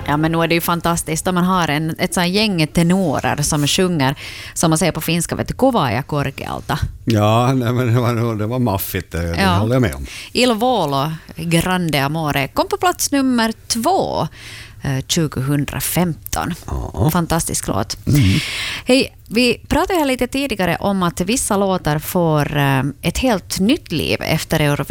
Ja, men nu är det ju fantastiskt om man har ett sånt gäng tenorer som sjunger, som man säger på finska, vet du, Kovaaja Korkealta. Ja, nej, men det var maffigt, det håller jag med om. Il Volo, Grande Amore, kom på plats nummer 2 2015. Fantastisk låt. Hej, vi pratade här lite tidigare om att vissa låtar får ett helt nytt liv efter Eurovision.